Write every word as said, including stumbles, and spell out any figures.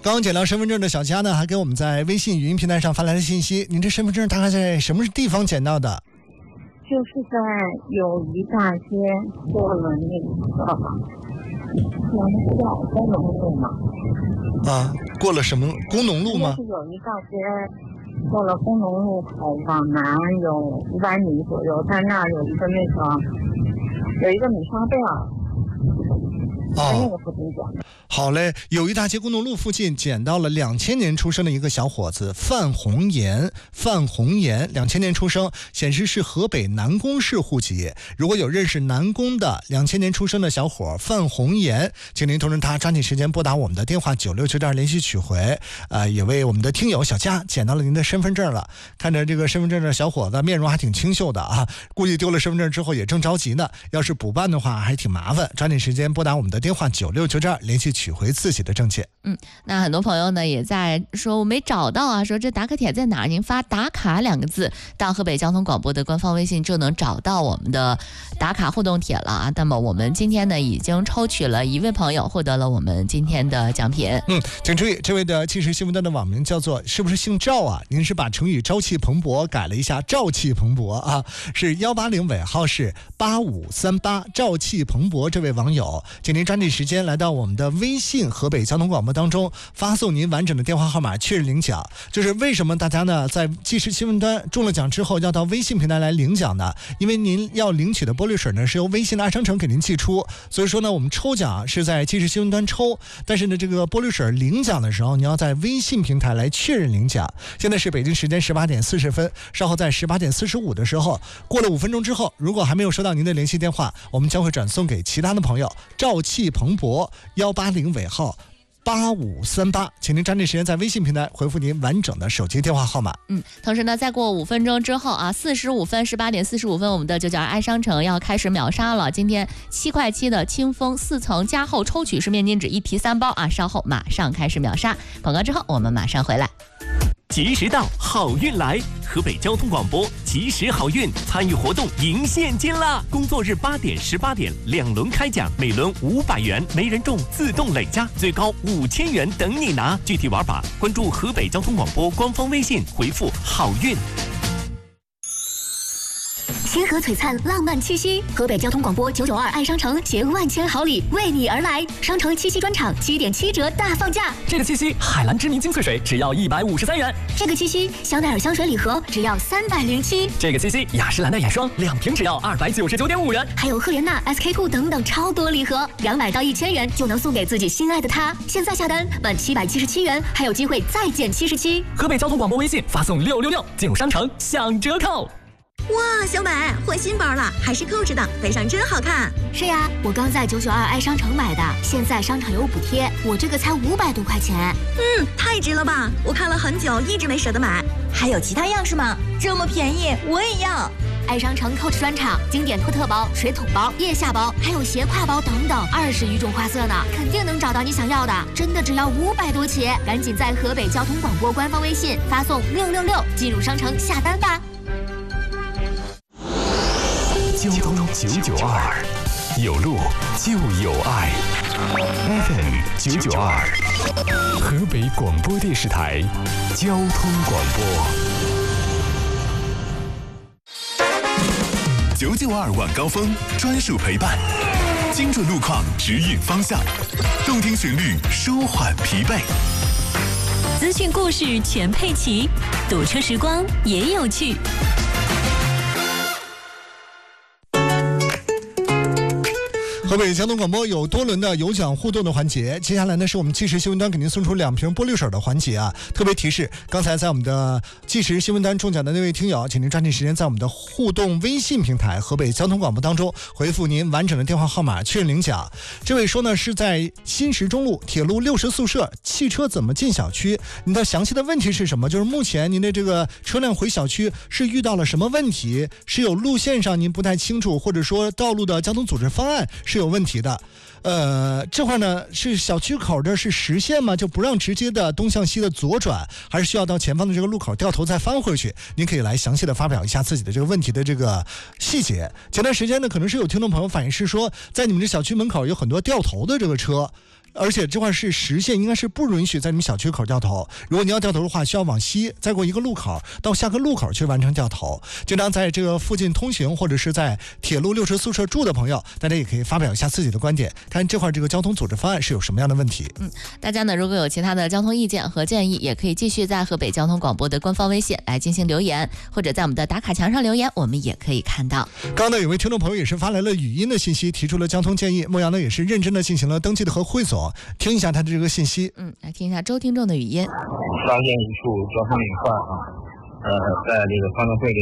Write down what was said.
刚刚捡到身份证的小佳呢，还给我们在微信语音平台上发来了信息。您这身份证大概在什么地方捡到的？ 就是在友谊大街过了那个能叫工农路吗？ 啊，过了什么工农路吗？ 就是友谊大街过了工农路口往南有五百米左右，在那儿有一个那个有一个米沙贝尔，在那个附近捡的。 好嘞，友谊大街工农路附近捡到了两千年出生的一个小伙子范红岩，范红岩两千年出生，显示是河北南宫市户籍。如果有认识南宫的两千年出生的小伙范红岩，请您通知他抓紧时间拨打我们的电话九六九点连续取回。呃，也为我们的听友小佳捡到了您的身份证了。看着这个身份证的小伙子面容还挺清秀的啊，估计丢了身份证之后也正着急呢。要是补办的话还挺麻烦，抓紧时间拨打我们的电话九六九点连续取回自己的证件。 嗯，那很多朋友呢也在说我没找到啊，说这打卡帖在哪儿？您发打卡两个字到河北交通广播的官方微信就能找到我们的打卡互动帖了啊。那么我们今天呢已经抽取了一位朋友获得了我们今天的奖品。 嗯，请注意，这位的即时新闻端的网名叫做是不是姓赵啊？您是把成语朝气蓬勃改了一下，朝气蓬勃啊，是幺八零尾号是八五三八，朝气蓬勃。这位网友，请您抓紧时间来到我们的微信河北交通广播当中，发送您完整的电话号码确认领奖。就是为什么大家呢在即时新闻端中了奖之后要到微信平台来领奖呢？因为您要领取的玻璃水呢是由微信的爱商城给您寄出，所以说呢我们抽奖是在即时新闻端抽，但是呢这个玻璃水领奖的时候你要在微信平台来确认领奖。现在是北京时间十八点四十分，稍后在十八点四十五的时候，过了五分钟之后，如果还没有收到您的联系电话，我们将会转送给其他的朋友。朝气蓬勃幺八零尾号八五三八，请您抓紧时间在微信平台回复您完整的手机电话号码。 嗯，同时呢，再过五分钟之后啊，四十五分，十八点四十五分，我们的九九二爱商城要开始秒杀了。今天七块七的清风四层加厚抽取式面巾纸一提三包啊，稍后马上开始秒杀。广告之后，我们马上回来。 及时到，好运来！河北交通广播及时好运参与活动赢现金啦！工作日八点、十八点两轮开奖，每轮五百元，没人中自动累加，最高五千元等你拿。具体玩法关注河北交通广播官方微信，回复好运。 星河璀璨，浪漫气息。河北交通广播九九二爱商城携万千好礼为你而来，商城七夕专场七点七折大放价。 这个七夕，海蓝之谜精粹水只要一百五十三元。 这个七夕，香奈儿香水礼盒只要三百零七。 这个七夕，雅诗兰黛眼霜两瓶只要二百九十九点五元。 还有赫莲娜、S K two 等等超多礼盒，两百到一千元就能送给自己心爱的他。现在下单满七百七十七元，还有机会再减七十七。 河北交通广播微信发送六六六进入商城享折扣。 哇，小美换新包了，还是扣着的，背上真好看。 是呀，我刚在九九二爱商城买的，现在商场有补贴，我这个才五百多块钱。 嗯，太值了吧！我看了很久，一直没舍得买。还有其他样式吗？这么便宜，我也要。 爱商城 Coach 专场，经典托特包、水桶包、腋下包，还有斜挎包等等，二十余种花色呢，肯定能找到你想要的。真的只要五百多起，赶紧在河北交通广播官方微信发送六六六进入商城下单吧。 交通九九二，有路就有爱。F M 九九二，河北广播电视台交通广播。九九二晚高峰专属陪伴，精准路况指引方向，动听旋律舒缓疲惫。 资讯故事全配齐，堵车时光也有趣。 河北交通广播有多轮的有奖互动的环节，接下来呢是我们即时新闻端给您送出两瓶玻璃水的环节啊。特别提示，刚才在我们的即时新闻端中奖的那位听友，请您抓紧时间在我们的互动微信平台河北交通广播当中回复您完整的电话号码确认领奖。这位说呢是在新石中路铁路六十宿舍，汽车怎么进小区？您的详细的问题是什么？就是目前您的这个车辆回小区是遇到了什么问题？是有路线上您不太清楚，或者说道路的交通组织方案是有问题的。呃，这块呢是小区口这是实线吗？就不让直接的东向西的左转，还是需要到前方的这个路口掉头再翻回去？您可以来详细的发表一下自己的这个问题的这个细节。前段时间呢，可能是有听众朋友反映是说，在你们这小区门口有很多掉头的这个车。 而且这块是实线，应该是不允许在你们小区口掉头。如果你要掉头的话，需要往西再过一个路口到下个路口去完成掉头。经常在这个附近通行或者是在铁路六十宿舍住的朋友，大家也可以发表一下自己的观点，看这块这个交通组织方案是有什么样的问题。 嗯，大家呢如果有其他的交通意见和建议，也可以继续在河北交通广播的官方微信来进行留言，或者在我们的打卡墙上留言，我们也可以看到。 刚才有位听众朋友也是发来了语音的信息，提出了交通建议。牧羊呢也是认真的进行了登记的和汇总，听一下他的这个信息。 嗯，来听一下周听众的语音。 发现一处交通隐患啊，呃，在这个方向会